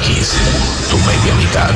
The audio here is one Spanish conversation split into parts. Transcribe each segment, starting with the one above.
X, tu media mitad.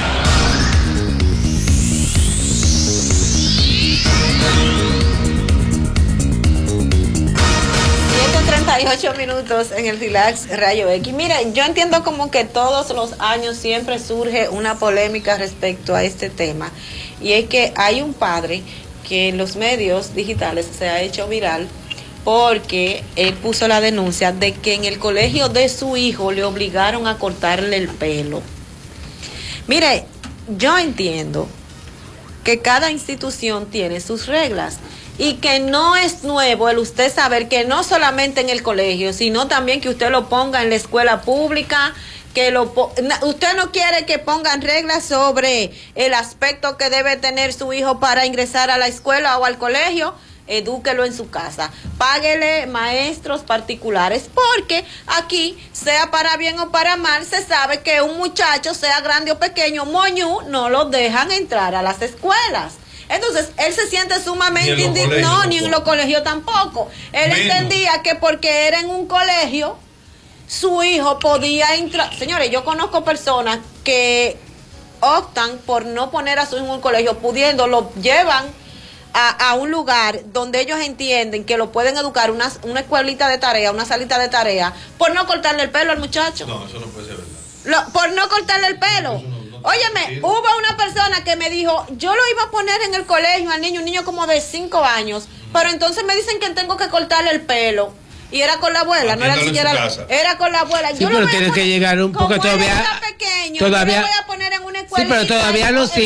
Minutos en el Relax Rayo X. Mira, yo entiendo como que todos los años siempre surge una polémica respecto a este tema, y es que hay un padre que en los medios digitales se ha hecho viral porque él puso la denuncia de que en el colegio de su hijo le obligaron a cortarle el pelo. Mire, yo entiendo que cada institución tiene sus reglas y que no es nuevo el usted saber que no solamente en el colegio, sino también que usted lo ponga en la escuela pública, que usted no quiere que pongan reglas sobre el aspecto que debe tener su hijo para ingresar a la escuela o al colegio. Edúquelo en su casa, páguele maestros particulares, porque aquí, sea para bien o para mal, se sabe que un muchacho, sea grande o pequeño, moñú, no lo dejan entrar a las escuelas. Entonces, él se siente sumamente indignado, ni en los colegios tampoco. Él entendía que porque era en un colegio, su hijo podía entrar. Señores, yo conozco personas que optan por no poner a su hijo en un colegio, pudiendo, lo llevan a un lugar donde ellos entienden que lo pueden educar, una escuelita de tarea, una salita de tarea, por no cortarle el pelo al muchacho. No, eso no puede ser verdad. Por no cortarle el pelo. Óyeme, hubo una persona que me dijo, yo lo iba a poner en el colegio al niño, un niño como de 5 años, pero entonces me dicen que tengo que cortarle el pelo. Y era con la abuela, no era ni siquiera, era con la abuela. Sí, pero tiene que llegar un poco todavía. Pequeño, todavía yo lo voy a poner en una escuelita. Sí, pero todavía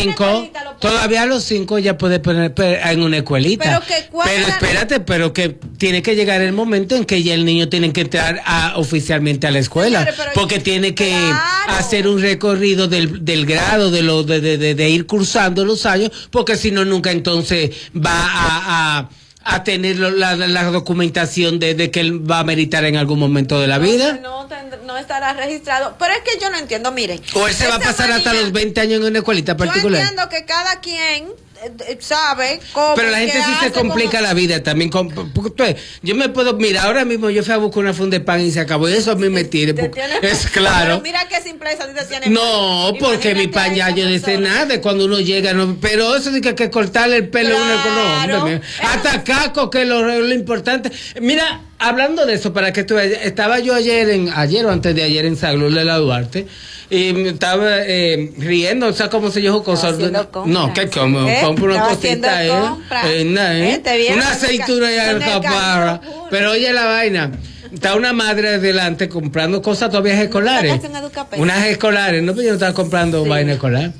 a los 5 ya puede poner en una escuelita. Pero espérate, pero que tiene que llegar el momento en que ya el niño tiene que entrar oficialmente a la escuela. Señores, porque tiene que hacer un recorrido del grado, de ir cursando los años, porque si no, nunca entonces va a tener la documentación de que él va a meritar en algún momento de la vida. No estará registrado. Pero es que yo no entiendo, miren. O él se va a pasar hasta los 20 años en una escuelita particular. Yo entiendo que cada quien sabe cómo. Pero la gente sí se complica la vida también. Yo me puedo, mira, ahora mismo yo fui a buscar una funda de pan y se acabó. Y eso a mí me tire. Es claro. Pero mira qué simpleza te tiene. No, porque mi pan ya yo dice nada cuando uno llega. No, pero eso de que hay que cortarle el pelo a uno. Hombre, hasta caco, que lo importante. Mira, hablando de eso, para que tú estaba yo ayer o antes de ayer en San Luis de la Duarte. Y me estaba riendo, o sea, como se yo cosas. No, que como compro una cosita, una aceituna y alcaparra. Pero oye la vaina, está una madre adelante comprando cosas todavía escolares. Unas escolares, no, pero yo no estaba comprando vaina escolar.